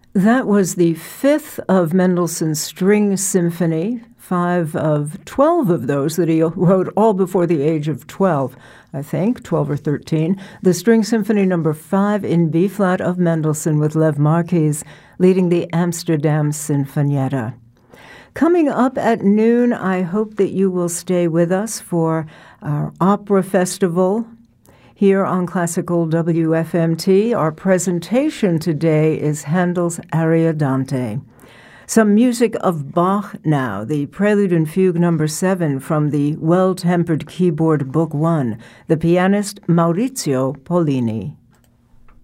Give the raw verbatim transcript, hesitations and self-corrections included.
That was the fifth of Mendelssohn's String Symphony, five of twelve of those that he wrote all before the age of twelve, I think, twelve or thirteen. The String Symphony number five in B-flat of Mendelssohn with Lev Marquis leading the Amsterdam Sinfonietta. Coming up at noon, I hope that you will stay with us for our opera festival here on Classical W F M T. Our presentation today is Handel's Ariodante. Some music of Bach now, the Prelude and Fugue number seven from the Well-Tempered Keyboard Book One, the pianist Maurizio Pollini.